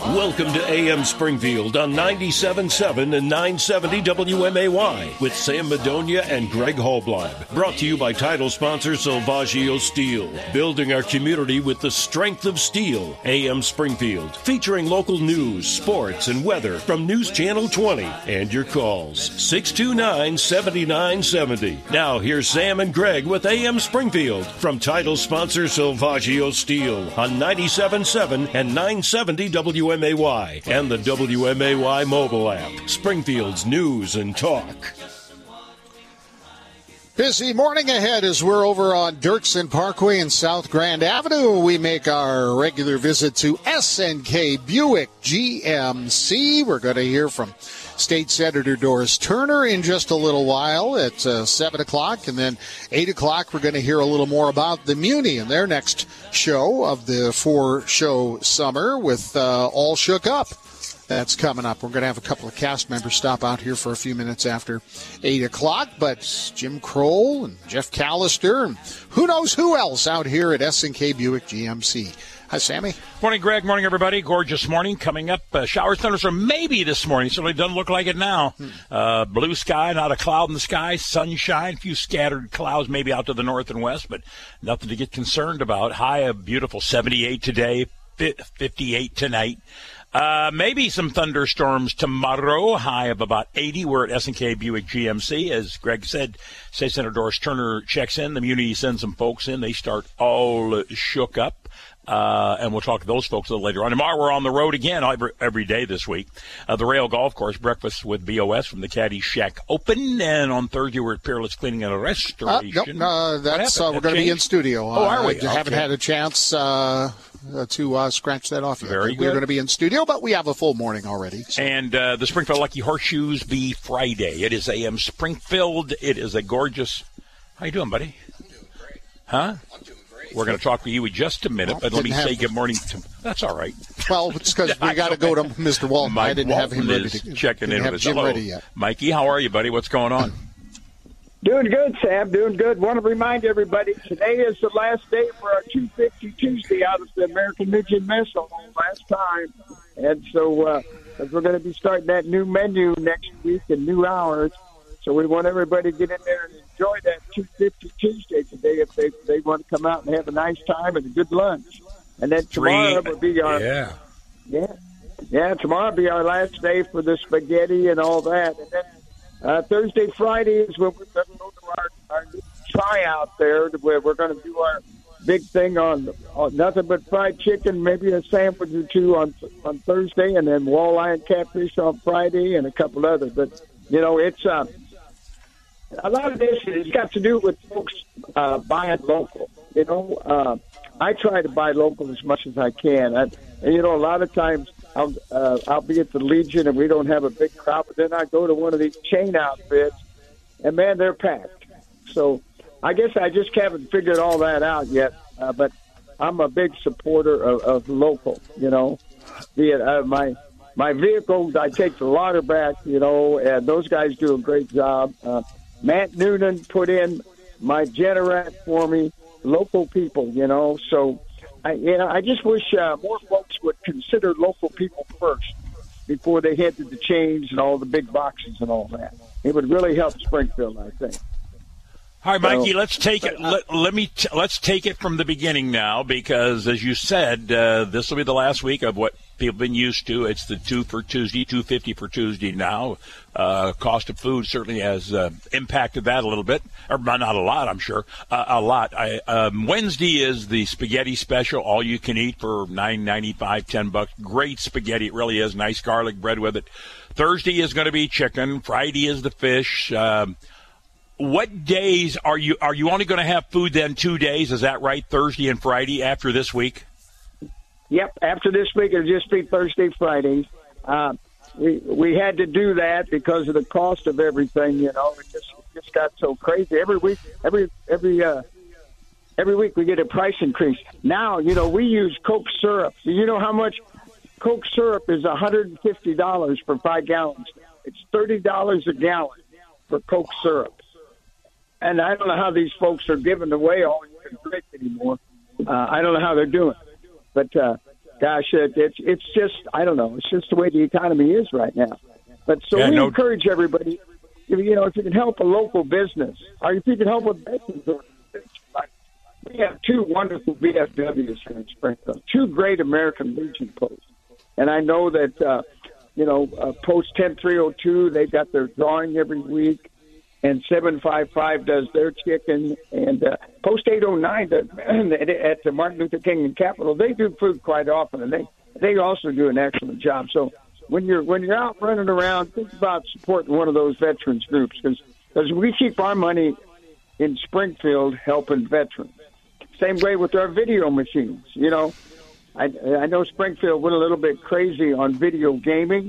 Welcome to AM Springfield on 97.7 and 970 WMAY with Sam Madonia and Greg Hallbleib. Brought to you by title sponsor Silvaggio Steel. Building our community with the strength of steel. AM Springfield. Featuring local news, sports, and weather from News Channel 20. And your calls. 629-7970. Now here's Sam and Greg with AM Springfield from title sponsor Silvaggio Steel on 97.7 and 970 WMAY and the WMAY mobile app. Springfield's news and talk. Busy morning ahead as we're over on Dirksen Parkway and South Grand Avenue. We make our regular visit to SNK Buick GMC. We're going to hear from State Senator Doris Turner in just a little while at 7 o'clock. And then 8 o'clock, we're going to hear a little more about the Muni and their next show of the 4-show summer with All Shook Up. That's coming up. We're going to have a couple of cast members stop out here for a few minutes after 8 o'clock. But Jim Kroll and Jeff Callister and who knows who else out here at SNK Buick GMC. Hi, Sammy. Morning, Greg. Morning, everybody. Gorgeous morning coming up. Showers, thunderstorm maybe this morning. Certainly doesn't look like it now. Blue sky, not a cloud in the sky. Sunshine, a few scattered clouds maybe out to the north and west, but nothing to get concerned about. High of beautiful 78 today, 58 tonight. Maybe some thunderstorms tomorrow, high of about 80. We're at SNK Buick GMC. As Greg said, State Senator Doris Turner checks in. The Muni sends some folks in. They start all shook up. And we'll talk to those folks a little later on. Tomorrow we're on the road again every day this week. The Rail Golf Course, breakfast with BOS from the Caddy Shack Open. And on Thursday we're at Peerless Cleaning and Restoration. We're going to be in studio. Are we? I haven't had a chance to scratch that off yet. Very good. We're going to be in studio, but we have a full morning already. So. And the Springfield Lucky Horseshoes be Friday. It is AM Springfield. It is a gorgeous. How you doing, buddy? I'm doing great. Huh? I'm doing great. We're going to talk to you in just a minute, but let me say good morning to. That's all right. Well, it's because we got to go to Mr. Walton. I didn't have him ready to checking in with us. Jim ready yet. Mikey, how are you, buddy? What's going on? Doing good, Sam. Doing good. Want to remind everybody, today is the last day for our 250 Tuesday out of the American Midget Mess Hall, last time. And so as we're going to be starting that new menu next week and new hours, so we want everybody to get in there and enjoy that 250 Tuesday today if they want to come out and have a nice time and a good lunch. And then tomorrow will be our tomorrow will be our last day for the spaghetti and all that. And then Thursday, Friday is when we're going to go to our tryout there, where we're going to do our big thing on nothing but fried chicken, maybe a sandwich or two on Thursday, and then walleye and catfish on Friday, and a couple others. But it's a lot of this has got to do with folks buying local. I try to buy local as much as I can, and a lot of times I'll be at the Legion and we don't have a big crowd, but then I go to one of these chain outfits and man, they're packed. So I guess I just haven't figured all that out yet. But I'm a big supporter of local, be it my vehicles, I take the lauder back, and those guys do a great job. Matt Noonan put in my Generac for me, local people, so I just wish more folks would consider local people first before they head to the chains and all the big boxes and all that. It would really help Springfield, I think. All right, Mikey, let's take it. Let's take it from the beginning now, because as you said, this will be the last week of what people have been used to. It's the 2 for Tuesday, $2.50 for Tuesday now. Cost of food certainly has impacted that a little bit, or not a lot, I'm sure. A lot. Wednesday is the spaghetti special, all you can eat for $9.95, $10. Great spaghetti, it really is. Nice garlic bread with it. Thursday is going to be chicken. Friday is the fish. What days are you only going to have food then 2 days? Is that right? Thursday and Friday after this week? Yep. After this week, it'll just be Thursday, Fridays. We had to do that because of the cost of everything. It just got so crazy. Every week we get a price increase. Now, we use Coke syrup. So you know how much Coke syrup is? $150 for 5 gallons. It's $30 a gallon for Coke syrup. And I don't know how these folks are giving away all you can drink anymore. I don't know how they're doing. But gosh, it's just, I don't know. It's just the way the economy is right now. But so we encourage everybody, if you can help a local business, or if you can help a veterans organization. Like, we have two wonderful VFWs here in Springfield, two great American Legion posts. And I know that, Post 10302, they've got their drawing every week. And 755 does their chicken, and Post 809 does, at the Martin Luther King and Capitol. They do food quite often, and they also do an excellent job. So when you're out running around, think about supporting one of those veterans groups, because we keep our money in Springfield helping veterans. Same way with our video machines. I know Springfield went a little bit crazy on video gaming.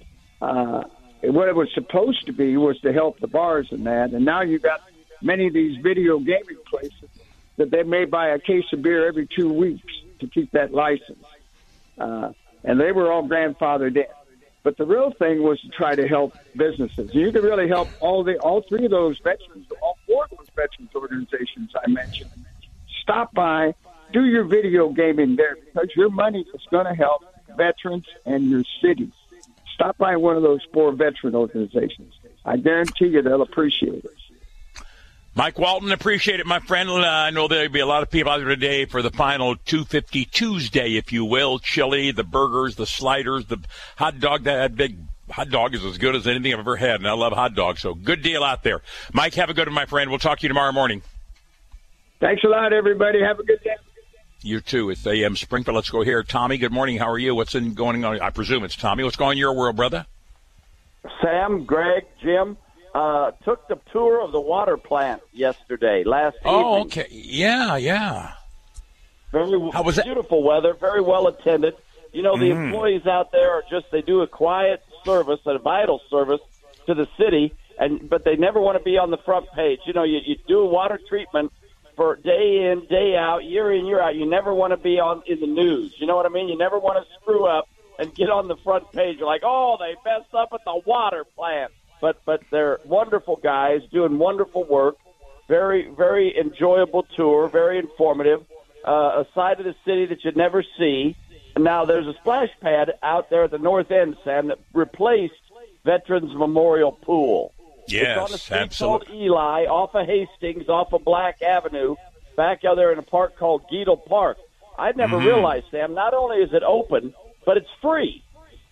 What it was supposed to be was to help the bars and that. And now you've got many of these video gaming places that they may buy a case of beer every 2 weeks to keep that license. And they were all grandfathered in. But the real thing was to try to help businesses. You could really help all three of those veterans, all four of those veterans organizations I mentioned. Stop by, do your video gaming there, because your money is going to help veterans and your cities. Stop by one of those four veteran organizations. I guarantee you they'll appreciate it. Mike Walton, appreciate it, my friend. I know there'll be a lot of people out there today for the final 250 Tuesday, if you will. Chili, the burgers, the sliders, the hot dog. That big hot dog is as good as anything I've ever had, and I love hot dogs. So good deal out there. Mike, have a good one, my friend. We'll talk to you tomorrow morning. Thanks a lot, everybody. Have a good day. You too. It's AM Springfield. Let's go here. Tommy, good morning. How are you? What's going on? I presume it's Tommy. What's going on in your world, brother? Sam, Greg, Jim, took the tour of the water plant yesterday, last evening. Oh, okay. Yeah. How was beautiful weather, very well attended. The employees out there are they do a quiet service, a vital service to the city, but they never want to be on the front page. You do water treatment for day in, day out, year in, year out. You never want to be in the news. You know what I mean? You never want to screw up and get on the front page. You're like, oh, they messed up at the water plant. But they're wonderful guys doing wonderful work. Very, very enjoyable tour, very informative. A side of the city that you'd never see. Now, there's a splash pad out there at the north end, Sam, that replaced Veterans Memorial Pool. Yes, it's on a street absolutely. called Eli, off of Hastings, off of Black Avenue, back out there in a park called Geedle Park. I'd never realized, Sam, not only is it open, but it's free.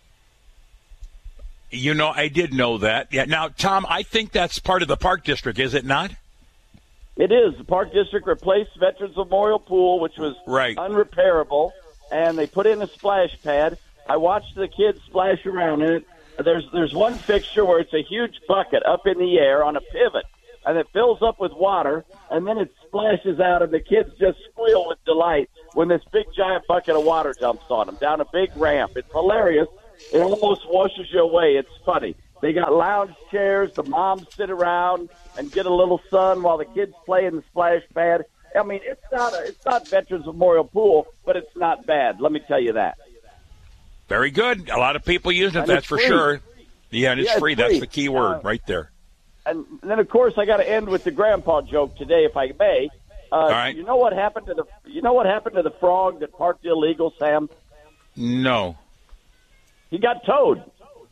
I did know that. Yeah. Now, Tom, I think that's part of the Park District, is it not? It is. The Park District replaced Veterans Memorial Pool, which was unrepairable, and they put in a splash pad. I watched the kids splash around in it. There's one fixture where it's a huge bucket up in the air on a pivot, and it fills up with water, and then it splashes out, and the kids just squeal with delight when this big giant bucket of water dumps on them down a big ramp. It's hilarious. It almost washes you away. It's funny. They got lounge chairs. The moms sit around and get a little sun while the kids play in the splash pad. I mean, it's not Veterans Memorial Pool, but it's not bad. Let me tell you that. Very good. A lot of people using it, that's for sure. Yeah, and it's free. That's the key word right there. And then, of course, I got to end with the grandpa joke today, if I may. All right. You know what happened to the frog that parked illegal, Sam? No. He got towed.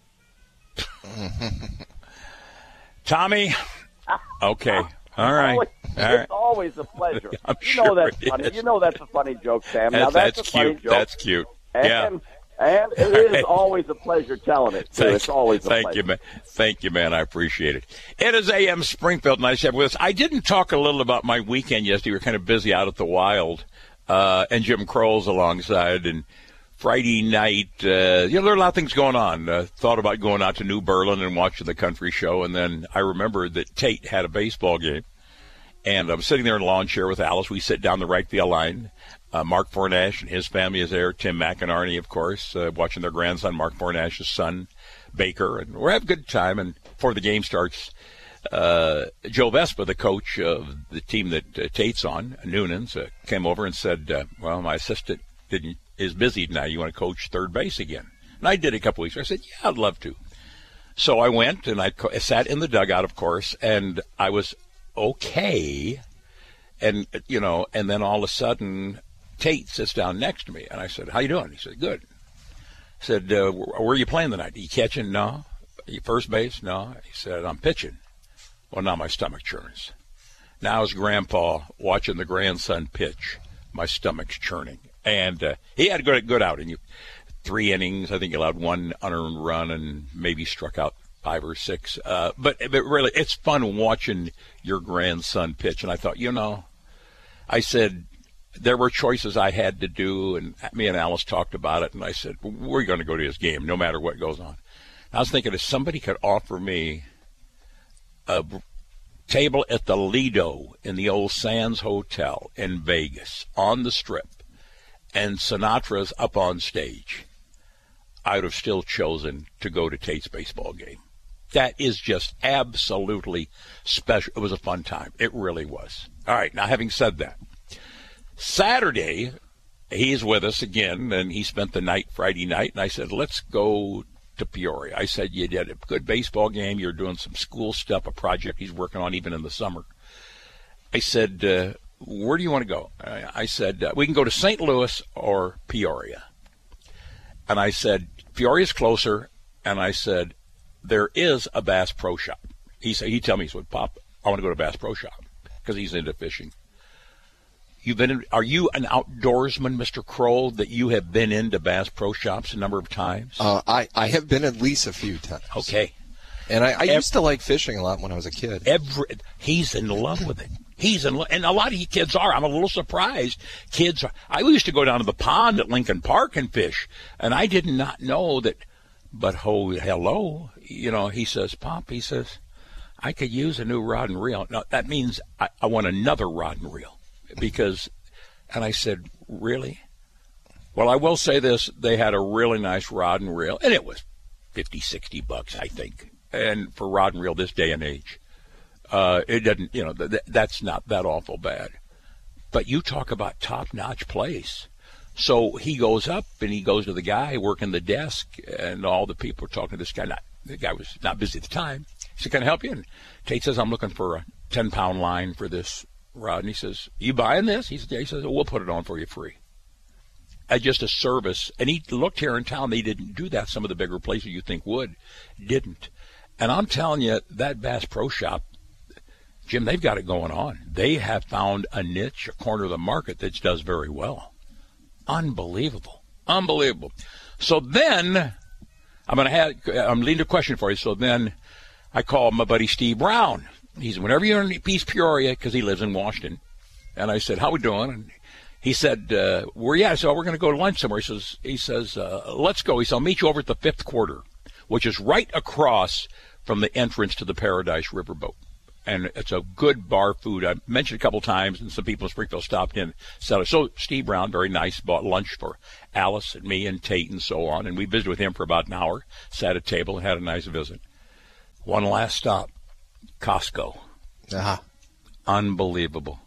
Tommy. Okay. All right. It's always a pleasure. That's funny. You know that's a funny joke, Sam. Now that's a funny joke. That's cute. And it is always a pleasure telling it, too. It's always a pleasure. Thank you, man. I appreciate it. It is AM Springfield. Nice to have with us. I didn't talk a little about my weekend yesterday. We were kind of busy out at the Wild, and Jim Kroll's alongside. And Friday night, there are a lot of things going on. Thought about going out to New Berlin and watching the country show. And then I remembered that Tate had a baseball game. And I'm sitting there in a lawn chair with Alice. We sit down the right field line. Mark Fornash and his family is there. Tim McInerney, of course, watching their grandson, Mark Fornash's son, Baker. And we're having a good time. And before the game starts, Joe Vespa, the coach of the team that Tate's on, Noonan's, came over and said, well, my assistant is busy now. You want to coach third base again? And I did a couple weeks ago. I said, yeah, I'd love to. So I went, and I sat in the dugout, of course, and I was okay. And, and then all of a sudden, Tate sits down next to me, and I said, "How you doing?" He said, "Good." I said, "Where are you playing tonight? Are you catching?" "No." "Are you first base?" "No." He said, "I'm pitching." Well, now my stomach churns. Now as Grandpa watching the grandson pitch, my stomach's churning. And he had a good outing. 3 innings. I think he allowed 1 unearned run and maybe struck out 5 or 6. But really, it's fun watching your grandson pitch. And I thought, I said, there were choices I had to do, and me and Alice talked about it, and I said, we're going to go to his game no matter what goes on. I was thinking if somebody could offer me a table at the Lido in the old Sands Hotel in Vegas on the Strip, and Sinatra's up on stage, I would have still chosen to go to Tate's baseball game. That is just absolutely special. It was a fun time. It really was. All right, now having said that, Saturday, he's with us again, and he spent the night Friday night, and I said, let's go to Peoria. I said, you did a good baseball game. You're doing some school stuff, a project he's working on even in the summer. I said, where do you want to go? I said, we can go to St. Louis or Peoria. And I said, Peoria's closer. And I said, there is a Bass Pro Shop. He told me, he said, Pop, I want to go to Bass Pro Shop because he's into fishing. Are you an outdoorsman, Mr. Kroll, that you have been into Bass Pro Shops a number of times? I have been at least a few times. Okay. And I used to like fishing a lot when I was a kid. He's in love with it. And a lot of you kids are. I'm a little surprised. I used to go down to the pond at Lincoln Park and fish, and I did not know that. But hello, he says, Pop, he says, I could use a new rod and reel. Now, that means I want another rod and reel. And I said, really? Well, I will say this. They had a really nice rod and reel, and it was $50, $60, I think. And for rod and reel this day and age, it doesn't, that's not that awful bad. But you talk about top-notch place. So he goes up, and he goes to the guy working the desk, and all the people are talking to this guy. The guy was not busy at the time. He said, can I help you? And Tate says, I'm looking for a 10-pound line for this rod. And he says, you buying this? He said, yeah. He says, we'll put it on for you free. Just a service. And he looked here in town. They didn't do that. Some of the bigger places you think would didn't. And I'm telling you, that Bass Pro Shop, Jim, they've got it going on. They have found a niche, a corner of the market that does very well. Unbelievable. So then, I'm leading a question for you. So then I called my buddy Steve Brown. He said, whenever you're in East Peoria, because he lives in Washington. And I said, how we doing? And he said, where you at? I said, we're going to go to lunch somewhere. He says, let's go. He said, I'll meet you over at the Fifth Quarter, which is right across from the entrance to the Paradise Riverboat. And it's a good bar food. I mentioned a couple times, and some people in Springfield stopped in. So Steve Brown, very nice, bought lunch for Alice and me and Tate and so on. And we visited with him for about an hour, sat at a table, and had a nice visit. One last stop, Costco. Uh-huh. Unbelievable.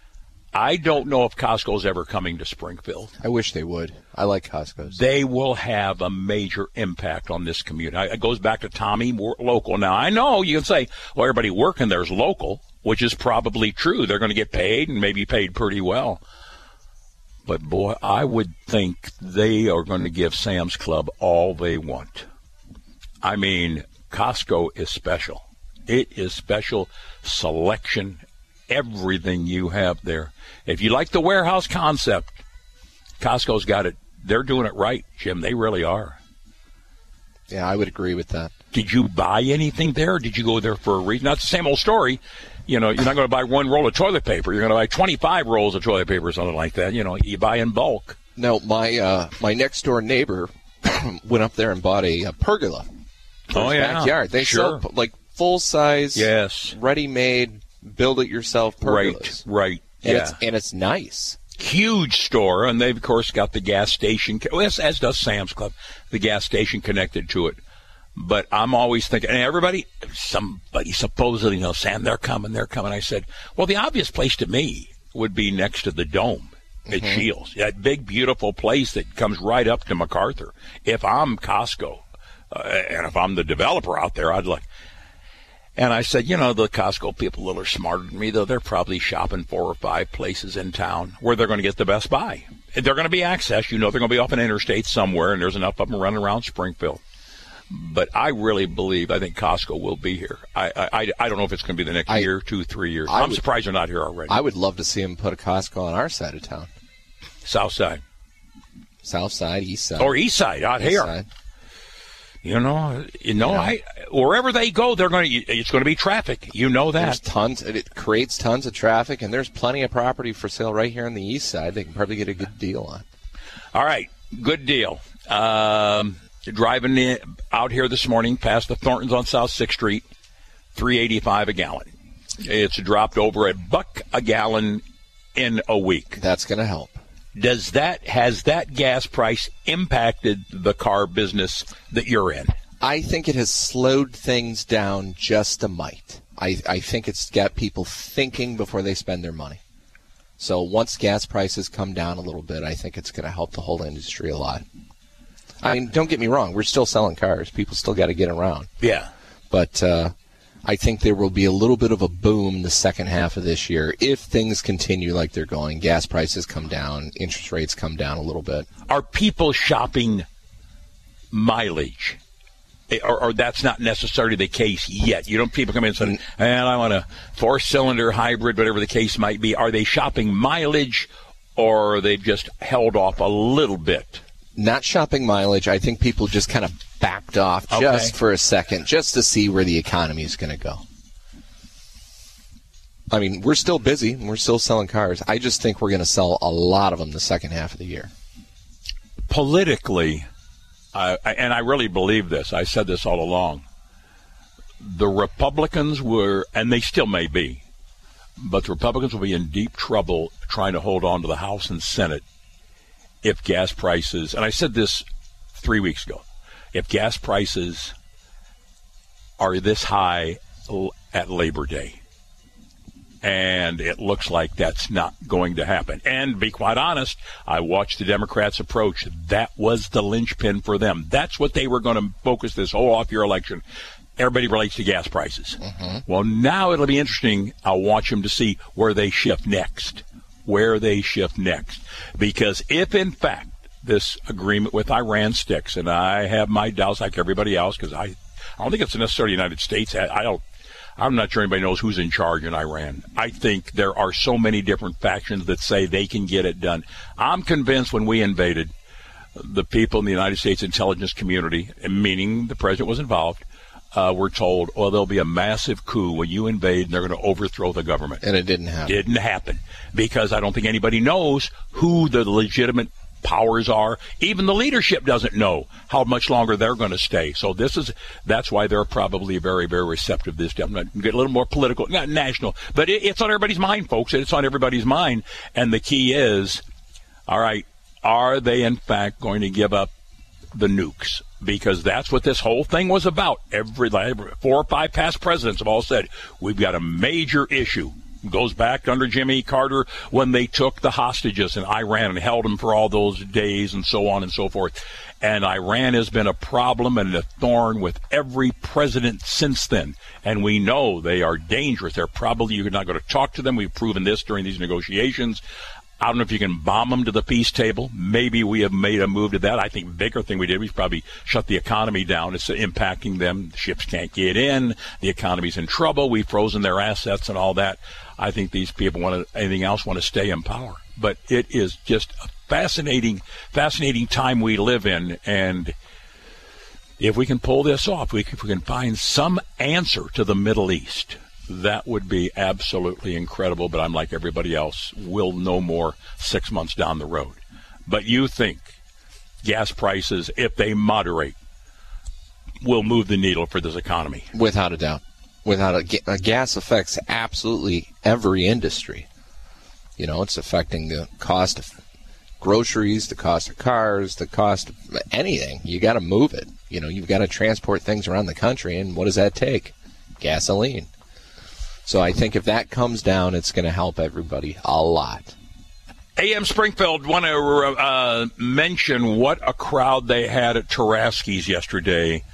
I don't know if Costco's ever coming to Springfield. I wish they would. I like Costco's. They will have a major impact on this community. It goes back to Tommy, local. Now, I know you can say, well, everybody working there is local, which is probably true. They're going to get paid and maybe paid pretty well. But, boy, I would think they are going to give Sam's Club all they want. I mean, Costco is special. It is special selection, everything you have there. If you like the warehouse concept, Costco's got it. They're doing it right, Jim. They really are. Yeah, I would agree with that. Did you buy anything there, or did you go there for a reason? That's the same old story. You're not going to buy one roll of toilet paper. You're going to buy 25 rolls of toilet paper or something like that. You buy in bulk. No, my next-door neighbor went up there and bought a pergola for his backyard. They sell, full-size, yes, ready-made, build-it-yourself pergolas. Right. And it's nice. Huge store, and they've, of course, got the gas station, as does Sam's Club, the gas station connected to it. But I'm always thinking, and somebody supposedly knows, Sam, they're coming. I said, well, the obvious place to me would be next to the Dome at Shields, that big, beautiful place that comes right up to MacArthur. If I'm Costco, and if I'm the developer out there, I'd like. And I said, the Costco people a little smarter than me, though. They're probably shopping 4 or 5 places in town where they're going to get the best buy. They're going to be access. They're going to be off an interstate somewhere, and there's enough of them running around Springfield. But I really I think Costco will be here. I don't know if it's going to be the next year, 2, 3 years. I'm surprised they're not here already. I would love to see them put a Costco on our side of town. South side. South side, east side. Or east side, out here. Side. Wherever they go, it's going to be traffic. You know that. It creates tons of traffic, and there's plenty of property for sale right here on the east side. They can probably get a good deal on. All right, good deal. Driving out here this morning past the Thorntons on South 6th Street, $3.85 a gallon. It's dropped over $1 a gallon in a week. That's going to help. Has that gas price impacted the car business that you're in? I think it has slowed things down just a mite. I think it's got people thinking before they spend their money. So once gas prices come down a little bit, I think it's going to help the whole industry a lot. I mean, don't get me wrong. We're still selling cars. People still got to get around. Yeah. But I think there will be a little bit of a boom the second half of this year if things continue like they're going. Gas prices come down, interest rates come down a little bit. Are people shopping mileage? Or that's not necessarily the case yet. People come in and say, I want a 4-cylinder hybrid, whatever the case might be. Are they shopping mileage, or are they just held off a little bit? Not shopping mileage. I think people just kind of backed off just for a second, just to see where the economy is going to go. I mean, we're still busy, and we're still selling cars. I just think we're going to sell a lot of them the second half of the year. Politically, and I really believe this, I said this all along, the Republicans were, and they still may be, but the Republicans will be in deep trouble trying to hold on to the House and Senate if gas prices, and I said this 3 weeks ago, if gas prices are this high at Labor Day. And it looks like that's not going to happen. And to be quite honest, I watched the Democrats approach. That was the linchpin for them. That's what they were going to focus this whole off-year election. Everybody relates to gas prices. Mm-hmm. Well, now it'll be interesting. I'll watch them to see where they shift next. Because if, in fact, this agreement with Iran sticks, and I have my doubts like everybody else, because I don't think it's necessarily the United States. I'm not sure anybody knows who's in charge in Iran. I think there are so many different factions that say they can get it done. I'm convinced when we invaded, the people in the United States intelligence community, meaning the president was involved, were told, there'll be a massive coup when you invade, and they're going to overthrow the government. And it didn't happen. Didn't happen. Because I don't think anybody knows who the legitimate powers are. Even the leadership doesn't know how much longer they're going to stay. So that's why they're probably very, very receptive this day. I'm going to get a little more political, not national, but it's on everybody's mind, folks. It's on everybody's mind. And the key is, all right, are they in fact going to give up the nukes? Because that's what this whole thing was about. Every 4 or 5 past presidents have all said, we've got a major issue. It goes back under Jimmy Carter when they took the hostages in Iran and held them for all those days and so on and so forth. And Iran has been a problem and a thorn with every president since then. And we know they are dangerous. You're not going to talk to them. We've proven this during these negotiations. I don't know if you can bomb them to the peace table. Maybe we have made a move to that. I think the bigger thing we did was probably shut the economy down. It's impacting them. The ships can't get in. The economy's in trouble. We've frozen their assets and all that. I think these people want to stay in power. But it is just a fascinating time we live in. And if we can pull this off, if we can find some answer to the Middle East, that would be absolutely incredible, but I'm like everybody else. We'll know more 6 months down the road. But you think gas prices, if they moderate, will move the needle for this economy? Without a doubt. Gas affects absolutely every industry. It's affecting the cost of groceries, the cost of cars, the cost of anything. You got to move it. You've got to transport things around the country, and what does that take? Gasoline. So I think if that comes down, it's going to help everybody a lot. AM Springfield, want to mention what a crowd they had at Tarasky's yesterday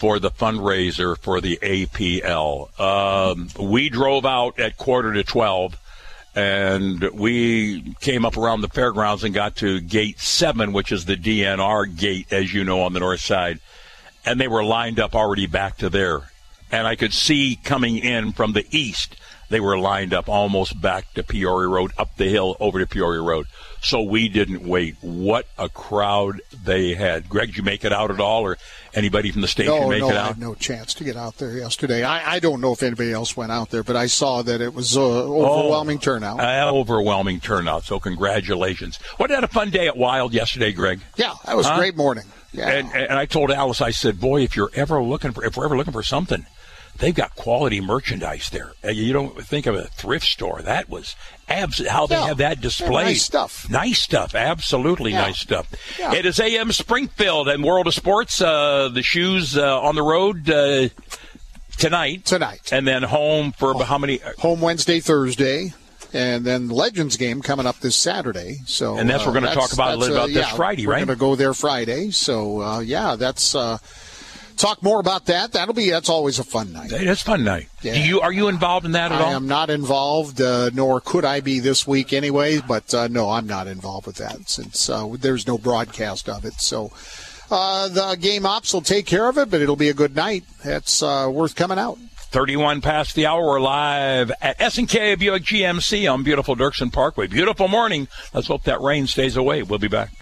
for the fundraiser for the APL. We drove out at 11:45, and we came up around the fairgrounds and got to Gate 7, which is the DNR gate, as you know, on the north side. And they were lined up already back to there. And I could see coming in from the east, they were lined up almost back to Peoria Road, up the hill over to Peoria Road. So we didn't wait. What a crowd they had. Greg, did you make it out at all, or anybody from the station make it out? No, I had no chance to get out there yesterday. I don't know if anybody else went out there, but I saw that it was overwhelming turnout. Overwhelming turnout, so congratulations. Wasn't that a fun day at Wild yesterday, Greg? Yeah, that was a great morning. Yeah. And I told Alice, I said, boy, if we're ever looking for something, they've got quality merchandise there. You don't think of a thrift store. That was how they have that displayed. Nice stuff. Nice stuff. Absolutely nice stuff. Yeah. It is AM Springfield and World of Sports. The shoes on the road tonight. And then home for how many? Home Wednesday, Thursday. And then the Legends game coming up this Saturday. So, and that's we're going to talk about a little about this Friday, right? We're going to go there Friday. So, that's talk more about that. That's always a fun night. It's a fun night. Yeah. Are you involved in that at all? I am not involved, nor could I be this week anyway. But no, I'm not involved with that since there's no broadcast of it. So the game ops will take care of it, but it'll be a good night. It's worth coming out. 31 past the hour. We're live at S&K Buick GMC on beautiful Dirksen Parkway. Beautiful morning. Let's hope that rain stays away. We'll be back.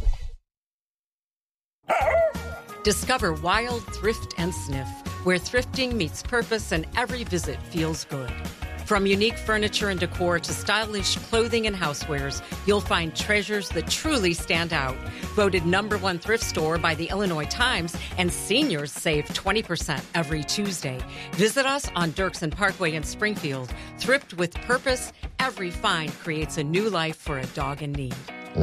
Discover Wild Thrift and Sniff, where thrifting meets purpose and every visit feels good. From unique furniture and decor to stylish clothing and housewares, you'll find treasures that truly stand out. Voted #1 thrift store by the Illinois Times, and seniors save 20% every Tuesday. Visit us on Dirksen Parkway in Springfield. Thrift with purpose. Every find creates a new life for a dog in need.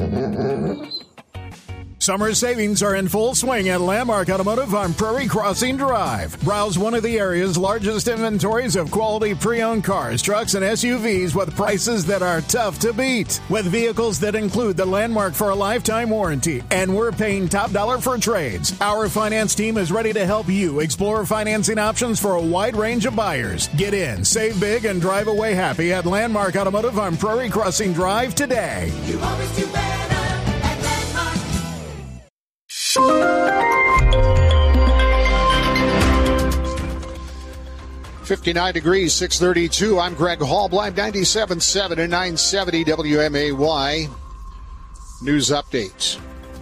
Summer savings are in full swing at Landmark Automotive on Prairie Crossing Drive. Browse one of the area's largest inventories of quality pre-owned cars, trucks, and SUVs with prices that are tough to beat. With vehicles that include the Landmark for a lifetime warranty, and we're paying top dollar for trades. Our finance team is ready to help you explore financing options for a wide range of buyers. Get in, save big, and drive away happy at Landmark Automotive on Prairie Crossing Drive today. You always do better. 59 degrees, 632. I'm Greg Hallbleib, 97.7 and 970 WMAY. News updates.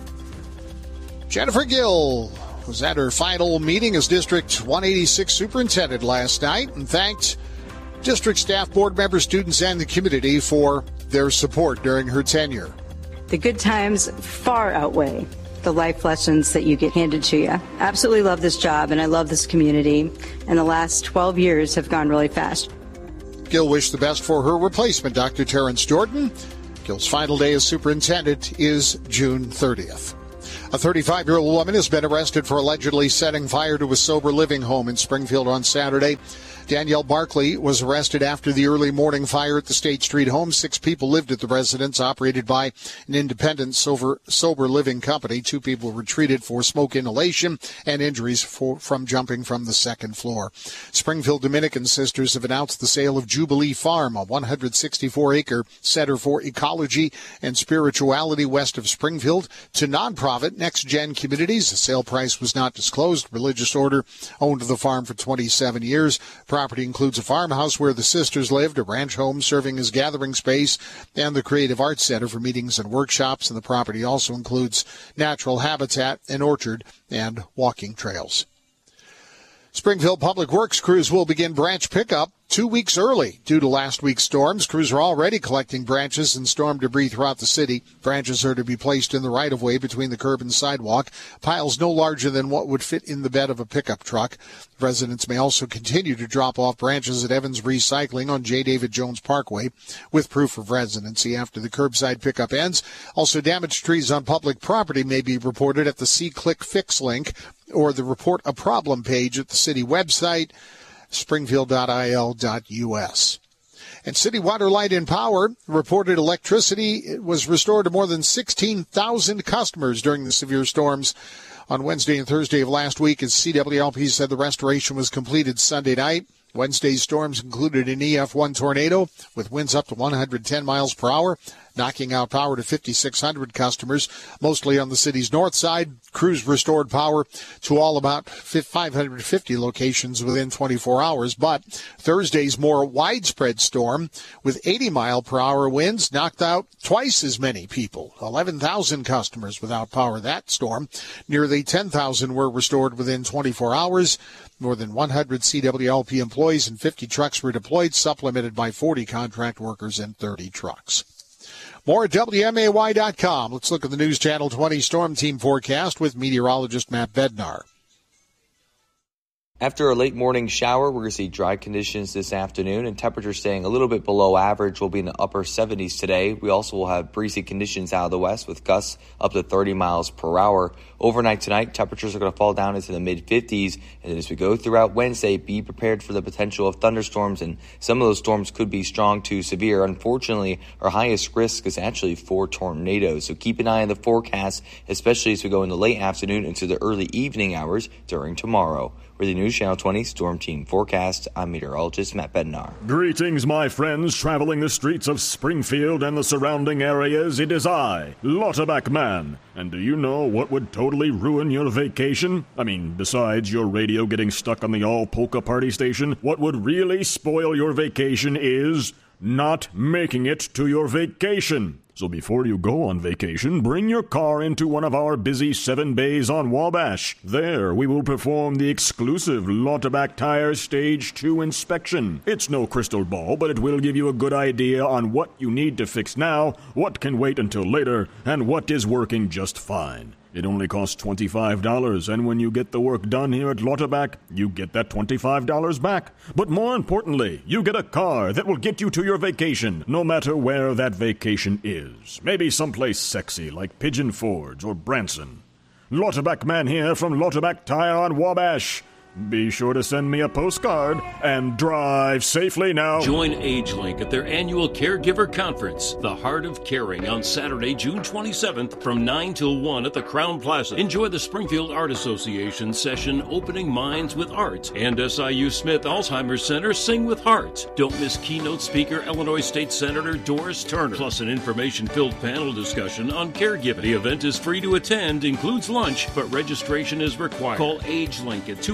Jennifer Gill was at her final meeting as District 186 superintendent last night and thanked district staff, board members, students, and the community for their support during her tenure. The good times far outweigh the life lessons that you get handed to you. Absolutely love this job, and I love this community, and the last 12 years have gone really fast. Gill wished the best for her replacement, Dr. Terrence Jordan. Gill's final day as superintendent is June 30th. A 35-year-old woman has been arrested for allegedly setting fire to a sober living home in Springfield on Saturday. Danielle Barkley was arrested after the early morning fire at the State Street home. 6 people lived at the residence operated by an independent sober living company. 2 people were treated for smoke inhalation and injuries from jumping from the second floor. Springfield Dominican Sisters have announced the sale of Jubilee Farm, a 164-acre center for ecology and spirituality west of Springfield, to nonprofit Next Gen Communities. The sale price was not disclosed. Religious Order owned the farm for 27 years. Property includes a farmhouse where the sisters lived, a ranch home serving as gathering space, and the Creative Arts Center for meetings and workshops. And the property also includes natural habitat, an orchard, and walking trails. Springfield Public Works crews will begin branch pickup 2 weeks early due to last week's storms. Crews are already collecting branches and storm debris throughout the city. Branches are to be placed in the right-of-way between the curb and sidewalk, piles no larger than what would fit in the bed of a pickup truck. Residents may also continue to drop off branches at Evans Recycling on J. David Jones Parkway with proof of residency after the curbside pickup ends. Also, damaged trees on public property may be reported at the See-Click Fix link or the Report a Problem page at the city website, springfield.il.us. And City Water, Light and Power reported electricity was restored to more than 16,000 customers during the severe storms on Wednesday and Thursday of last week as CWLP said the restoration was completed Sunday night. Wednesday's storms included an EF1 tornado with winds up to 110 miles per hour, knocking out power to 5,600 customers, mostly on the city's north side. Crews restored power to all about 550 locations within 24 hours. But Thursday's more widespread storm with 80-mile-per-hour winds knocked out twice as many people, 11,000 customers without power that storm. Nearly 10,000 were restored within 24 hours. More than 100 CWLP employees and 50 trucks were deployed, supplemented by 40 contract workers and 30 trucks. More at WMAY.com. Let's look at the News Channel 20 Storm Team forecast with meteorologist Matt Bednar. After a late morning shower, we're going to see dry conditions this afternoon, and temperatures staying a little bit below average. Will be in the upper 70s today. We also will have breezy conditions out of the west with gusts up to 30 miles per hour. Overnight tonight, temperatures are going to fall down into the mid-50s, and then as we go throughout Wednesday, be prepared for the potential of thunderstorms, and some of those storms could be strong to severe. Unfortunately, our highest risk is actually for tornadoes, so keep an eye on the forecast, especially as we go in the late afternoon into the early evening hours during tomorrow. For the News Channel 20 Storm Team forecast, I'm meteorologist Matt Bednar. Greetings, my friends, traveling the streets of Springfield and the surrounding areas. It is I, Lauterbach Man. And do you know what would totally ruin your vacation? I mean, besides your radio getting stuck on the all-polka party station, what would really spoil your vacation is not making it to your vacation. So before you go on vacation, bring your car into one of our busy 7 bays on Wabash. There, we will perform the exclusive Lauterbach Tire Stage 2 inspection. It's no crystal ball, but it will give you a good idea on what you need to fix now, what can wait until later, and what is working just fine. It only costs $25, and when you get the work done here at Lauterbach, you get that $25 back. But more importantly, you get a car that will get you to your vacation, no matter where that vacation is. Maybe someplace sexy like Pigeon Forge or Branson. Lauterbach Man here from Lauterbach Tire on Wabash. Be sure to send me a postcard and drive safely now. Join AgeLink at their annual Caregiver Conference, The Heart of Caring, on Saturday, June 27th from 9 till 1 at the Crown Plaza. Enjoy the Springfield Art Association session, Opening Minds with Art, and SIU Smith Alzheimer's Center, Sing with Heart. Don't miss keynote speaker Illinois State Senator Doris Turner, plus an information-filled panel discussion on caregiving. The event is free to attend, includes lunch, but registration is required. Call AgeLink at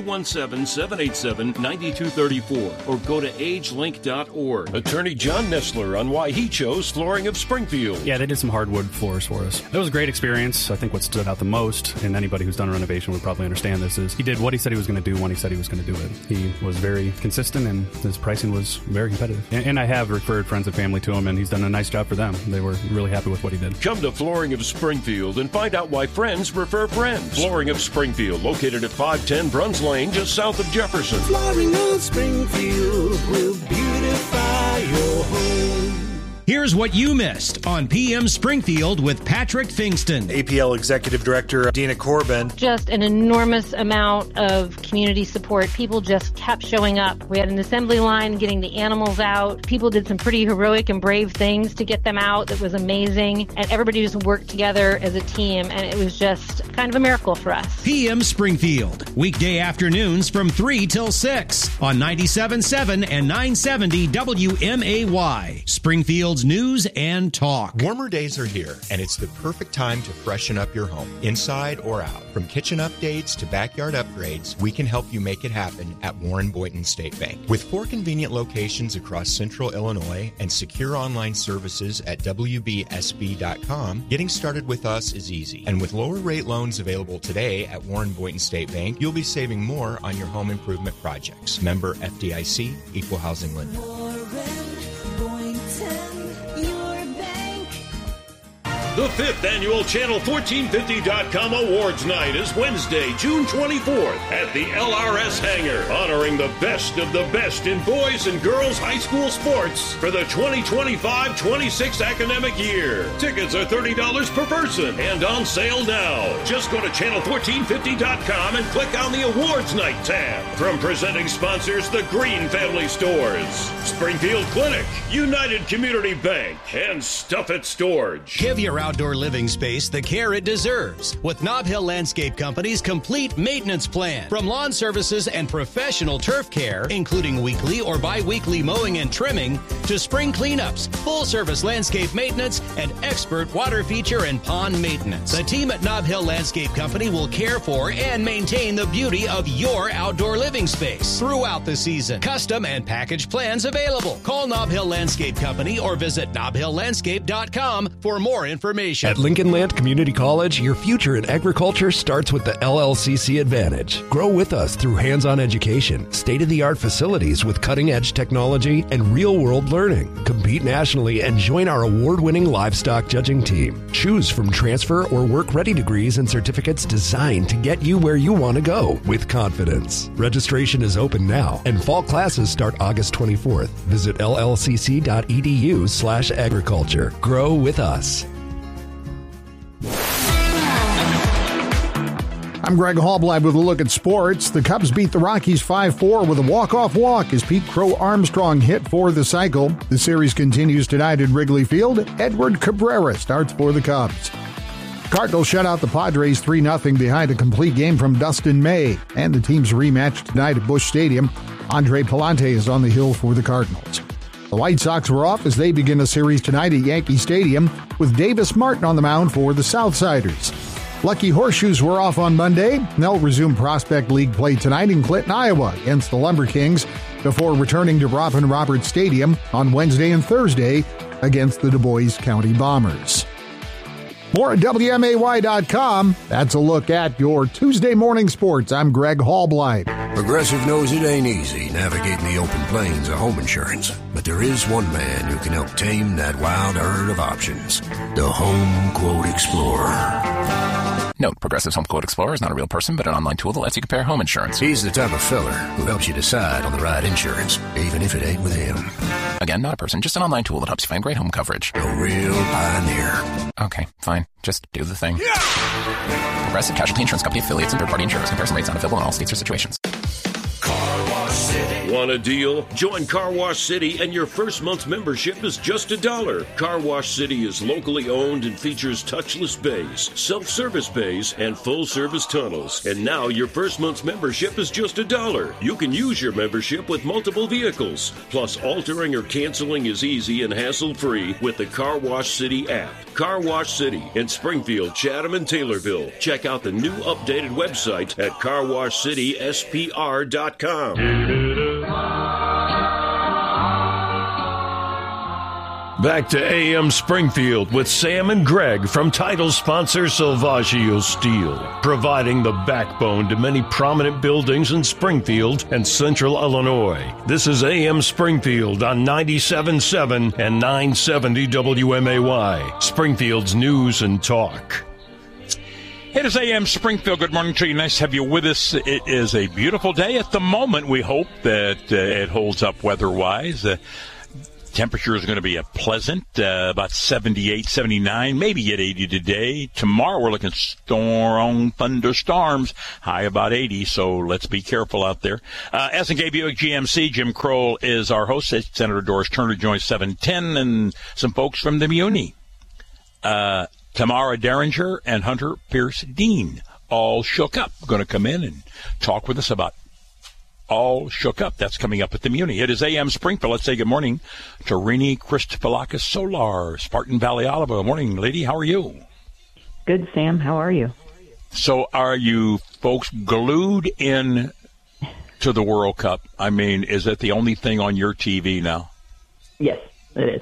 217-787-9234 or go to agelink.org. Attorney John Nestler on why he chose Flooring of Springfield. Yeah, they did some hardwood floors for us. It was a great experience. I think what stood out the most, and anybody who's done a renovation would probably understand this, is he did what he said he was going to do when he said he was going to do it. He was very consistent, and his pricing was very competitive. And I have referred friends and family to him, and he's done a nice job for them. They were really happy with what he did. Come to Flooring of Springfield and find out why friends refer friends. Flooring of Springfield, located at 510 Bruns Lane, just south of Jefferson. Flooring of Springfield will beautify your home. Here's what you missed on PM Springfield with Patrick Fingston. APL Executive Director Dina Corbin. Just an enormous amount of community support. People just kept showing up. We had an assembly line getting the animals out. People did some pretty heroic and brave things to get them out. That was amazing. And everybody just worked together as a team, and it was just kind of a miracle for us. PM Springfield, weekday afternoons from 3 till 6 on 97.7 and 970 WMAY. Springfield's news and talk. Warmer days are here, and it's the perfect time to freshen up your home, inside or out. From kitchen updates to backyard upgrades, we can help you make it happen at Warren Boynton State Bank. With 4 convenient locations across central Illinois and secure online services at WBSB.com, getting started with us is easy. And with lower rate loans available today at Warren Boynton State Bank, you'll be saving more on your home improvement projects. Member FDIC, Equal Housing Lender. The 5th annual Channel1450.com Awards Night is Wednesday, June 24th at the LRS Hangar, honoring the best of the best in boys and girls high school sports for the 2025-26 academic year. Tickets are $30 per person and on sale now. Just go to Channel1450.com and click on the Awards Night tab. From presenting sponsors, the Green Family Stores, Springfield Clinic, United Community Bank, and Stuff It Storage. Give your outdoor living space the care it deserves with Nob Hill Landscape Company's complete maintenance plan. From lawn services and professional turf care, including weekly or bi-weekly mowing and trimming, to spring cleanups, full-service landscape maintenance, and expert water feature and pond maintenance. The team at Nob Hill Landscape Company will care for and maintain the beauty of your outdoor living space throughout the season. Custom and package plans available. Call Nob Hill Landscape Company or visit nobhilllandscape.com for more information. At Lincoln Land Community College, your future in agriculture starts with the LLCC Advantage. Grow with us through hands-on education, state-of-the-art facilities with cutting-edge technology, and real-world learning. Compete nationally and join our award-winning livestock judging team. Choose from transfer or work-ready degrees and certificates designed to get you where you want to go with confidence. Registration is open now, and fall classes start August 24th. Visit llcc.edu/agriculture. Grow with us. I'm Greg Hallbleib with a look at sports. The Cubs beat the Rockies 5-4 with a walk-off walk as Pete Crow Armstrong hit for the cycle. The series continues tonight at Wrigley Field. Edward Cabrera starts for the Cubs. Cardinals shut out the Padres 3-0 behind a complete game from Dustin May. And the team's rematch tonight at Busch Stadium. Andre Pallante is on the hill for the Cardinals. The White Sox were off as they begin a series tonight at Yankee Stadium with Davis Martin on the mound for the Southsiders. Lucky Horseshoes were off on Monday. They'll resume Prospect League play tonight in Clinton, Iowa against the Lumber Kings before returning to Robin Roberts Stadium on Wednesday and Thursday against the Du Bois County Bombers. More at WMAY.com. That's a look at your Tuesday morning sports. I'm Greg Hallbleib. Progressive knows it ain't easy navigating the open plains of home insurance, but there is one man who can help tame that wild herd of options. The Home Quote Explorer. Note, Progressive's Home Quote Explorer is not a real person, but an online tool that lets you compare home insurance. He's the type of fella who helps you decide on the right insurance, even if it ain't with him. Again, not a person, just an online tool that helps you find great home coverage. A real pioneer. Okay, fine. Just do the thing. Yeah! Progressive Casualty Insurance Company affiliates and third-party insurers. Comparison rates not available in all states or situations. Car Wash City. Want a deal? Join Car Wash City and your first month's membership is just $1. Car Wash City is locally owned and features touchless bays, self-service bays, and full-service tunnels. And now your first month's membership is just $1. You can use your membership with multiple vehicles. Plus, altering or canceling is easy and hassle-free with the Car Wash City app. Car Wash City in Springfield, Chatham, and Taylorville. Check out the new updated website at carwashcityspr.com. Back to AM Springfield with Sam and Greg from title sponsor Salvaggio Steel, providing the backbone to many prominent buildings in Springfield and Central Illinois. This is AM Springfield on 97.7 and 970 WMAY, Springfield's news and talk. It is AM Springfield. Good morning to you. Nice to have you with us. It is a beautiful day at the moment. We hope that it holds up weather-wise. Temperature is going to be a pleasant, about 78, 79, maybe get 80 today. Tomorrow we're looking strong thunderstorms, high about 80, so let's be careful out there. S&K Buick GMC, Jim Kroll is our host. Senator Doris Turner joins 710, and some folks from the Muni. Tamara Derringer and Hunter Pierce Dean, all shook up, going to come in and talk with us about all shook up. That's coming up at the Muni. It is AM Springfield. Let's say good morning to Rini Christopolakis Solar, Spartan Valley, Olive. Good morning, lady. How are you? Good, Sam. How are you? So are you folks glued in to the World Cup? I mean, is that the only thing on your TV now? Yes, it is.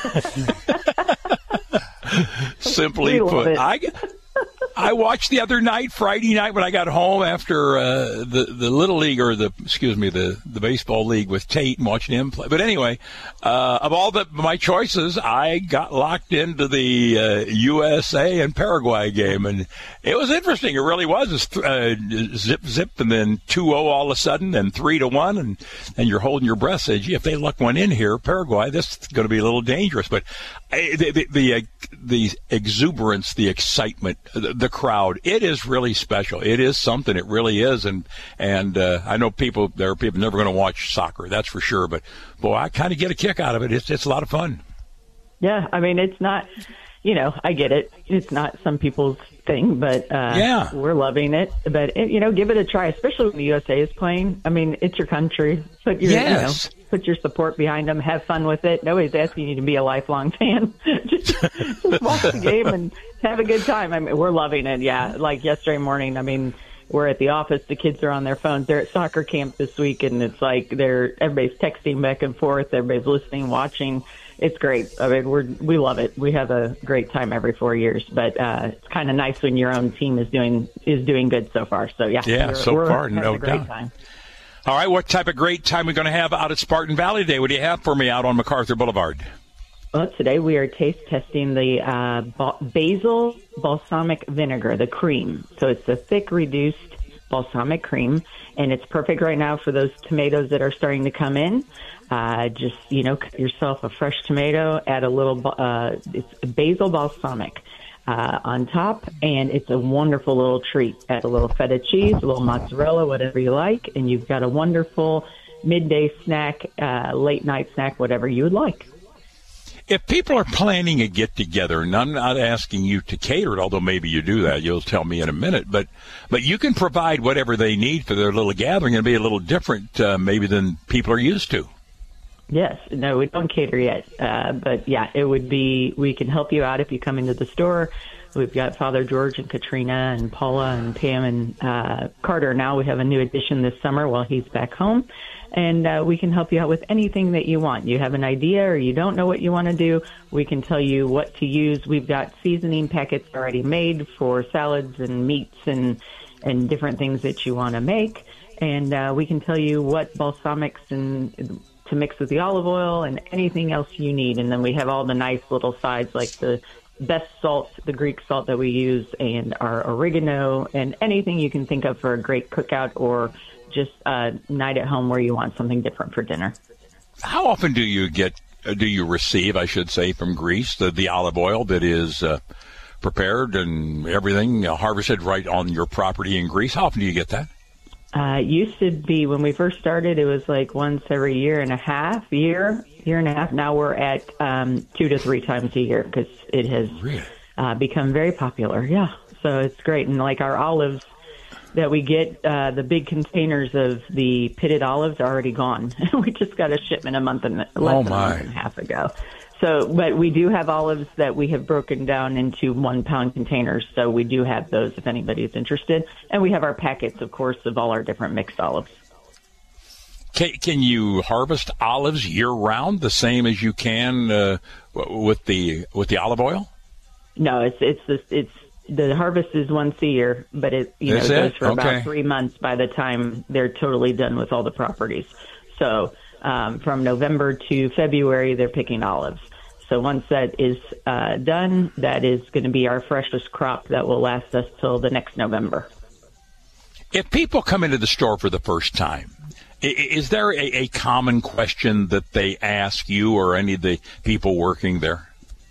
Simply put, I watched the other night, Friday night, when I got home after the Little League, or the baseball league with Tate, and watching him play. But anyway, of all my choices, I got locked into the USA and Paraguay game, and it was interesting. It really was. It's zip, and then 2-0 all of a sudden, and 3-1, and you're holding your breath. Say, gee, if they luck one in here, Paraguay, this is going to be a little dangerous. But the exuberance, the excitement, the crowd, it is really special. It is something. It really is. And I know there are people never going to watch soccer, that's for sure. But boy, I kind of get a kick out of it. It's a lot of fun. Yeah, I mean, it's not I get it. It's not some people's thing, but we're loving it. But, give it a try, especially when the USA is playing. I mean, it's your country. Put your support behind them. Have fun with it. Nobody's asking you to be a lifelong fan. just watch the game and have a good time. I mean, we're loving it, yeah. Like yesterday morning, I mean, we're at the office. The kids are on their phones. They're at soccer camp this week, and it's like everybody's texting back and forth. Everybody's listening, watching. It's great. I mean, we love it. We have a great time every 4 years, but it's kind of nice when your own team is doing good so far. So so far, no doubt. Time. All right, what type of great time are we going to have out at Spartan Valley Day? What do you have for me out on MacArthur Boulevard? Well, today we are taste testing the basil balsamic vinegar, the cream. So it's a thick, reduced balsamic cream, and it's perfect right now for those tomatoes that are starting to come in. Just, cut yourself a fresh tomato, add a little, it's basil balsamic on top, and it's a wonderful little treat. Add a little feta cheese, a little mozzarella, whatever you like, and you've got a wonderful midday snack, late night snack, whatever you would like. If people are planning a get-together, and I'm not asking you to cater it, although maybe you do that, you'll tell me in a minute, but you can provide whatever they need for their little gathering and be a little different maybe than people are used to. Yes. No, we don't cater yet. But, yeah, it would be, we can help you out if you come into the store. We've got Father George and Katrina and Paula and Pam and Carter. Now we have a new addition this summer while he's back home. And we can help you out with anything that you want. You have an idea or you don't know what you want to do, we can tell you what to use. We've got seasoning packets already made for salads and meats and different things that you want to make. And we can tell you what balsamics and to mix with the olive oil and anything else you need. And then we have all the nice little sides like the best salt, the Greek salt that we use, and our oregano, and anything you can think of for a great cookout or just a night at home where you want something different for dinner. How often do you receive, I should say, from Greece, the olive oil that is prepared and everything harvested right on your property in Greece? How often do you get that? It used to be, when we first started, it was like once every year and a half. Now we're at 2 to 3 times a year because it has become very popular. Yeah, so it's great. And like our olives that we get, the big containers of the pitted olives are already gone. We just got a shipment less than a month and a half ago. So, but we do have olives that we have broken down into 1 pound containers. So we do have those if anybody's interested. And we have our packets, of course, of all our different mixed olives. Can you harvest olives year round the same as you can with the olive oil? No, it's the harvest is once a year, but it goes for about 3 months by the time they're totally done with all the properties. So from November to February, they're picking olives. So once that is done, that is going to be our freshest crop that will last us till the next November. If people come into the store for the first time, is there a common question that they ask you or any of the people working there?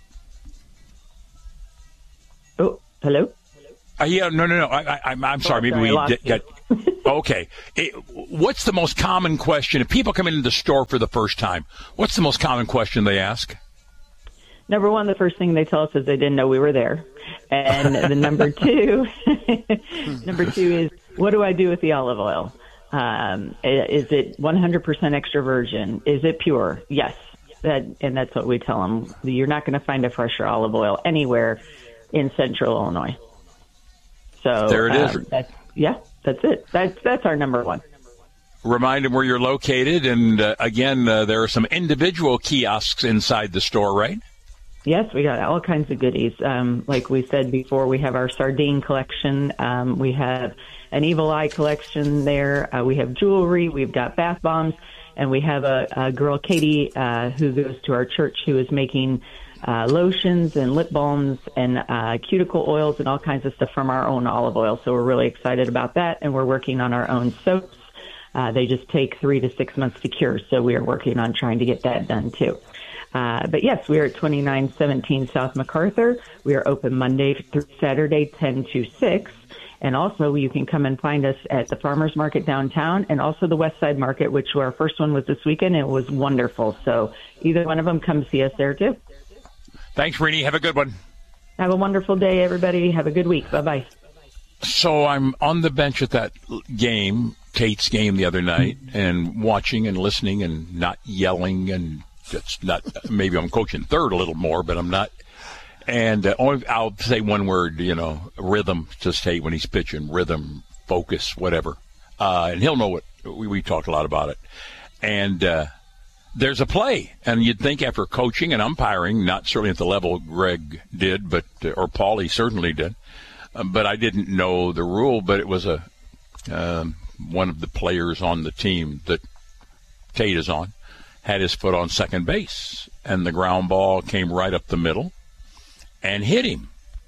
Oh, hello? Yeah, no. I'm sorry. Maybe we get. Okay. What's the most common question if people come into the store for the first time? What's the most common question they ask? Number one, the first thing they tell us is they didn't know we were there, and the number two is, what do I do with the olive oil? Is it 100% extra virgin? Is it pure? Yes, and that's what we tell them. You're not going to find a fresher olive oil anywhere in Central Illinois. So there it is. That's it. That's our number one. Remind them where you're located, and again, there are some individual kiosks inside the store, right? Yes, we got all kinds of goodies. Like we said before, we have our sardine collection. We have an Evil Eye collection there. We have jewelry. We've got bath bombs. And we have a girl, Katie, who goes to our church, who is making lotions and lip balms and cuticle oils and all kinds of stuff from our own olive oil. So we're really excited about that. And we're working on our own soaps. They just take 3 to 6 months to cure. So we are working on trying to get that done, too. But yes, we are at 2917 South MacArthur. We are open Monday through Saturday, 10 to 6. And also you can come and find us at the Farmers Market downtown and also the West Side Market, which our first one was this weekend. It was wonderful. So either one of them, come see us there too. Thanks, Rini. Have a good one. Have a wonderful day, everybody. Have a good week. Bye-bye. So I'm on the bench at that game, Tate's game the other night, and watching and listening and not yelling, and it's not. Maybe I'm coaching third a little more, but I'm not. And I'll say one word, rhythm to Tate when he's pitching, rhythm, focus, whatever. And he'll know what we talked a lot about it. And there's a play, and you'd think after coaching and umpiring, not certainly at the level Greg did, but or Paulie certainly did. But I didn't know the rule, but it was one of the players on the team that Tate is on had his foot on second base, and the ground ball came right up the middle and hit him.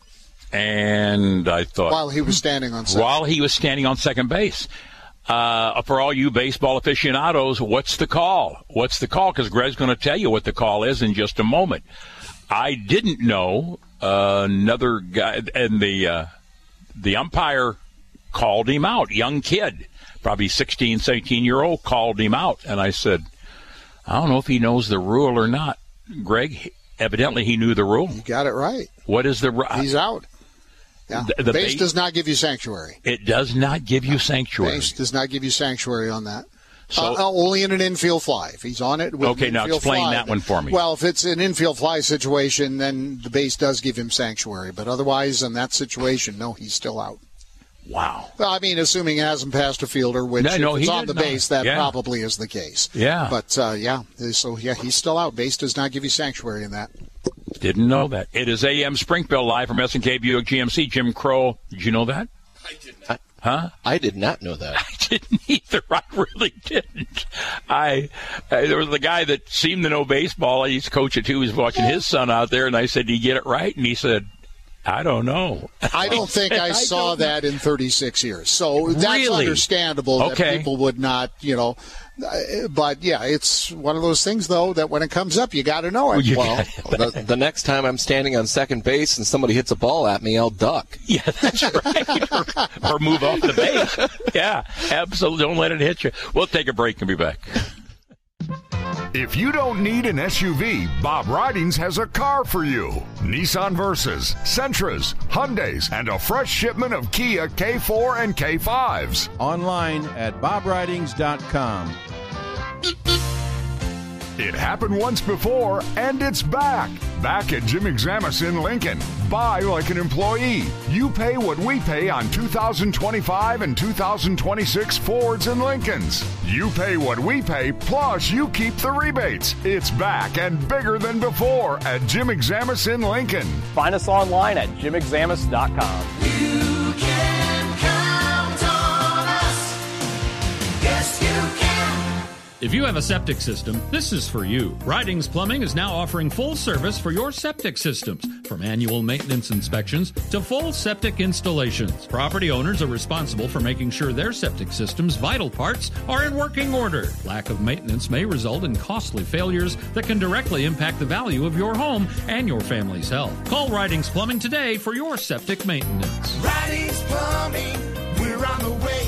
And I thought... While he was standing on second base. For all you baseball aficionados, what's the call? What's the call? Because Greg's going to tell you what the call is in just a moment. I didn't know. Another guy, and the umpire called him out. Young kid, probably 16, 17-year-old, called him out. And I said, I don't know if he knows the rule or not. Greg, evidently he knew the rule. You got it right. What is the rule? He's out. Yeah. The base does not give you sanctuary. It does not give you sanctuary. Base does not give you sanctuary on that. So, only in an infield fly. If he's on it with okay, now explain that one for me. Well, if it's an infield fly situation, then the base does give him sanctuary. But otherwise, in that situation, no, he's still out. Wow. Well, I mean, assuming it hasn't passed a fielder, which if it's on the base, that probably is the case. Yeah. But, he's still out. Base does not give you sanctuary in that. Didn't know that. It is AM Springfield live from S&K Buick GMC. Jim Crow, did you know that? I did not. Huh? I did not know that. I didn't either. I really didn't. There was the guy that seemed to know baseball. I used to coach it too. He was watching his son out there, and I said, "Did you get it right?" And he said, I don't know. I don't think I saw that in 36 years. So that's understandable that people would not, But, yeah, it's one of those things, though, that when it comes up, you got to know it. Well, the next time I'm standing on second base and somebody hits a ball at me, I'll duck. Yeah, that's right. or move off the base. Yeah, absolutely. Don't let it hit you. We'll take a break and be back. If you don't need an SUV, Bob Ridings has a car for you. Nissan Versas, Sentras, Hyundais, and a fresh shipment of Kia K4 and K5s. Online at bobridings.com. It happened once before, and it's back. Back at Jim Examus in Lincoln. Buy like an employee. You pay what we pay on 2025 and 2026 Fords and Lincolns. You pay what we pay, plus you keep the rebates. It's back and bigger than before at Jim Examus in Lincoln. Find us online at jimexamus.com. You can count on us. Yes, you can. If you have a septic system, this is for you. Ridings Plumbing is now offering full service for your septic systems, from annual maintenance inspections to full septic installations. Property owners are responsible for making sure their septic system's vital parts are in working order. Lack of maintenance may result in costly failures that can directly impact the value of your home and your family's health. Call Ridings Plumbing today for your septic maintenance. Ridings Plumbing, we're on the way.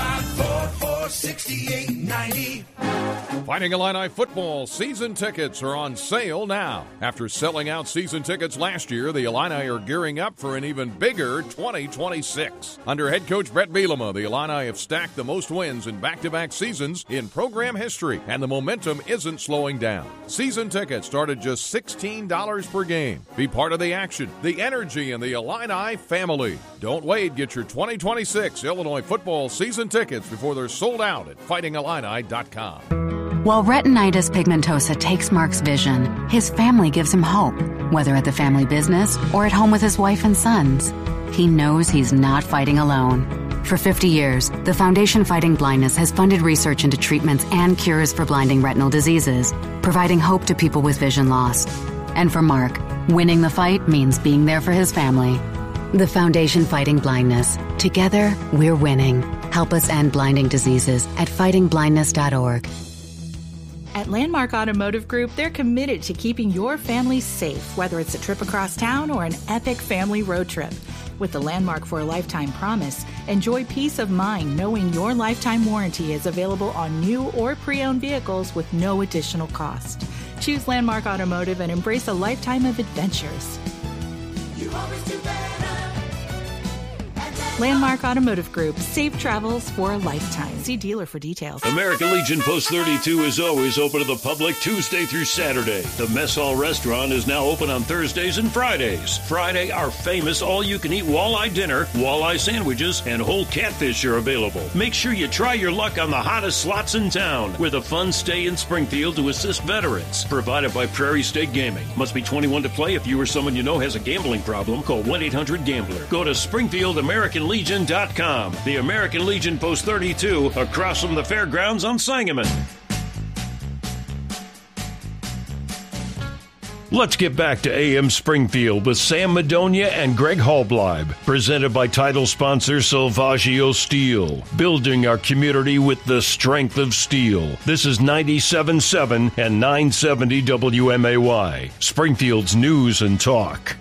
544-6890. Fighting Illini football season tickets are on sale now. After selling out season tickets last year, the Illini are gearing up for an even bigger 2026. Under head coach Brett Bielema, the Illini have stacked the most wins in back-to-back seasons in program history, and the momentum isn't slowing down. Season tickets start at just $16 per game. Be part of the action, the energy, and the Illini family. Don't wait. Get your 2026 Illinois football season tickets before they're sold out at fightingillini.com. While retinitis pigmentosa takes Mark's vision, his family gives him hope, whether at the family business or at home with his wife and sons. He knows he's not fighting alone. For 50 years, the Foundation Fighting Blindness has funded research into treatments and cures for blinding retinal diseases, providing hope to people with vision loss. And for Mark, winning the fight means being there for his family. The Foundation Fighting Blindness. Together, we're winning. Help us end blinding diseases at fightingblindness.org. At Landmark Automotive Group, they're committed to keeping your family safe, whether it's a trip across town or an epic family road trip. With the Landmark for a Lifetime promise, enjoy peace of mind knowing your lifetime warranty is available on new or pre-owned vehicles with no additional cost. Choose Landmark Automotive and embrace a lifetime of adventures. You always do better. Landmark Automotive Group. Safe travels for a lifetime. See dealer for details. American Legion Post 32 is always open to the public Tuesday through Saturday. The Mess Hall Restaurant is now open on Thursdays and Fridays. Friday, our famous all-you-can-eat walleye dinner, walleye sandwiches, and whole catfish are available. Make sure you try your luck on the hottest slots in town with a fun stay in Springfield to assist veterans. Provided by Prairie State Gaming. Must be 21 to play. If you or someone you know has a gambling problem, call 1-800-GAMBLER. Go to SpringfieldAmericanLegion.com. The American Legion Post 32 across from the fairgrounds on Sangamon. Let's get back to AM Springfield with Sam Madonia and Greg Hallbleib. Presented by title sponsor Salvaggio Steel. Building our community with the strength of steel. This is 97.7 and 970 WMAY. Springfield's News and Talk.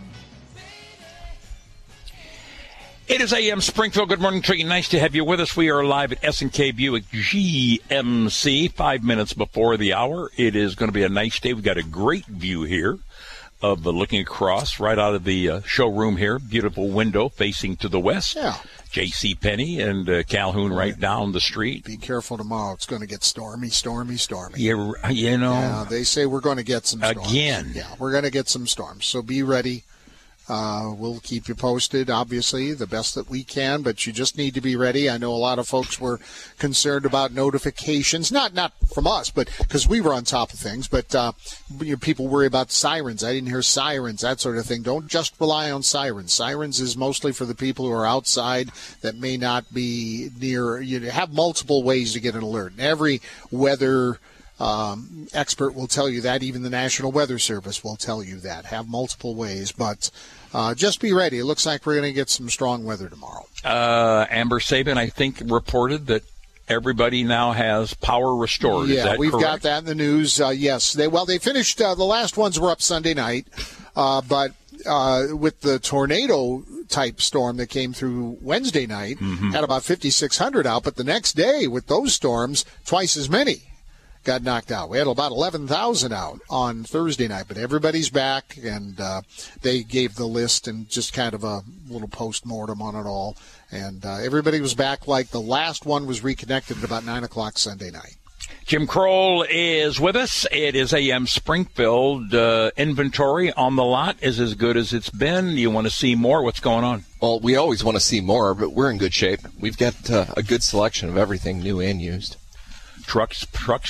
It is AM Springfield. Good morning to you. Nice to have you with us. We are live at S&K Buick GMC, 5 minutes before the hour. It is going to be a nice day. We've got a great view here of looking across right out of the showroom here. Beautiful window facing to the west. Yeah. J.C. Penney and Calhoun right down the street. Be careful tomorrow. It's going to get stormy. Yeah, you know. Yeah, they say we're going to get some storms. Again. Yeah, we're going to get some storms. So be ready. We'll keep you posted, obviously, the best that we can, but you just need to be ready. I know a lot of folks were concerned about notifications, not from us, but because we were on top of things, but people worry about sirens. I didn't hear sirens, that sort of thing. Don't just rely on sirens. Sirens is mostly for the people who are outside that may not be near. You have multiple ways to get an alert. And every weather expert will tell you that. Even the National Weather Service will tell you that. Have multiple ways, but just be ready. It looks like we're going to get some strong weather tomorrow. Amber Sabin, I think, reported that everybody now has power restored. Yeah, Is that we've correct? got that in the news. Yes, they finished. The last ones were up Sunday night, but with the tornado type storm that came through Wednesday night, had about 5,600 out. But the next day, with those storms, twice as many got knocked out. We had about 11,000 out on Thursday night, but everybody's back, and they gave the list and just kind of a little post-mortem on it all. And everybody was back like the last one was reconnected at about 9 o'clock Sunday night. Jim Kroll is with us. It is AM Springfield. Inventory on the lot is as good as it's been. You want to see more? What's going on? Well, we always want to see more, but we're in good shape. We've got a good selection of everything new and used. Trucks.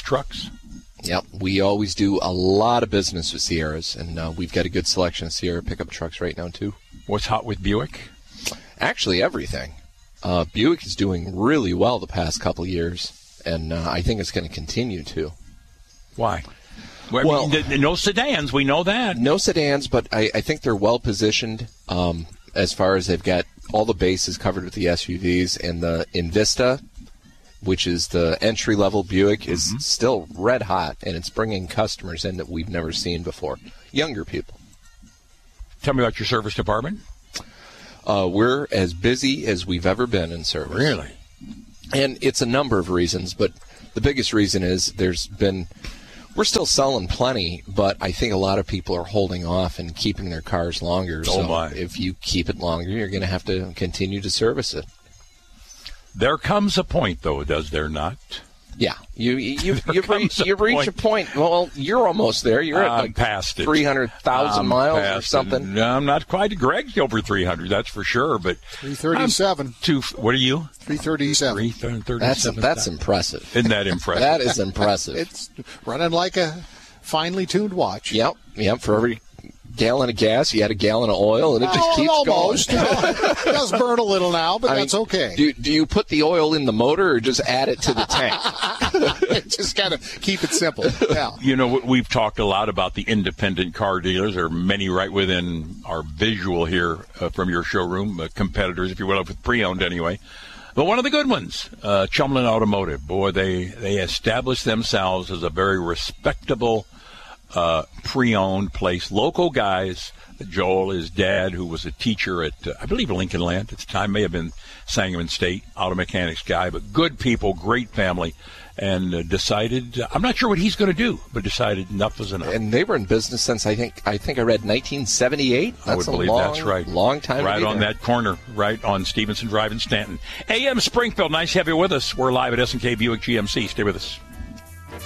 Yep, we always do a lot of business with Sierras, and we've got a good selection of Sierra pickup trucks right now, too. What's hot with Buick? Actually, everything. Buick is doing really well the past couple of years, and I think it's going to continue to. Why? Well, no sedans, we know that. No sedans, but I think they're well-positioned as far as they've got all the bases covered with the SUVs, and the Invista, which is the entry-level Buick, is still red hot, and it's bringing customers in that we've never seen before, younger people. Tell me about your service department. We're as busy as we've ever been in service. Really? And it's a number of reasons, but the biggest reason is we're still selling plenty, but I think a lot of people are holding off and keeping their cars longer. If you keep it longer, you're going to have to continue to service it. There comes a point, though, does there not? Yeah, you reach a point. Well, you're almost there. You're at past it. 300,000 miles or something. No, I'm not quite. Greg's over 300, that's for sure. But 337. What are you? 337. 337. That's impressive. Isn't that impressive? That is impressive. It's running like a finely tuned watch. Yep. For every gallon of gas, you had a gallon of oil, and it just keeps almost going. It does burn a little now, but that's okay. Do you put the oil in the motor or just add it to the tank? Just kind of keep it simple. Yeah. You know, we've talked a lot about the independent car dealers. There are many right within our visual here from your showroom, competitors, if you will, with pre-owned anyway. But one of the good ones, Chumlin Automotive. Boy, they established themselves as a very respectable pre-owned place. Local guys. Joel, his dad, who was a teacher at, I believe, Lincoln Land at the time, may have been Sangamon State, auto mechanics guy, but good people, great family. and decided, I'm not sure what he's going to do, but decided enough was enough. And they were in business since I think I read 1978. I would believe that's right. Long time. Right on that corner, right on Stevenson Drive in Stanton. AM Springfield, nice to have you with us. We're live at S&K Buick GMC. Stay with us.